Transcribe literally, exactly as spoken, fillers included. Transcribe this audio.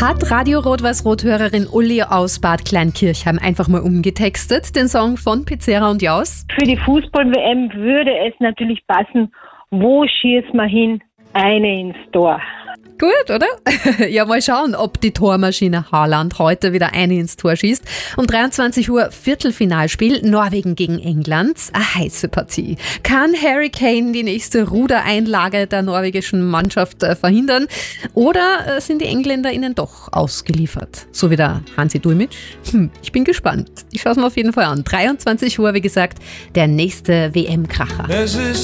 hat Radio Rot-Weiß-Rot-Hörerin Uli aus Bad Kleinkirchheim einfach mal umgetextet, den Song von Pizzera und Jaus. Für die Fußball-W M würde es natürlich passen, wo schießt man hin? Eine ins Tor. Gut, oder? Ja, mal schauen, ob die Tormaschine Haaland heute wieder eine ins Tor schießt. Um dreiundzwanzig Uhr Viertelfinalspiel Norwegen gegen England. Eine heiße Partie. Kann Harry Kane die nächste Rudereinlage der norwegischen Mannschaft äh, verhindern? Oder äh, sind die Engländer ihnen doch ausgeliefert? So wie der Hansi Dulmitsch? Hm, ich bin gespannt. Ich schaue es mir auf jeden Fall an. dreiundzwanzig Uhr, wie gesagt, der nächste W M-Kracher.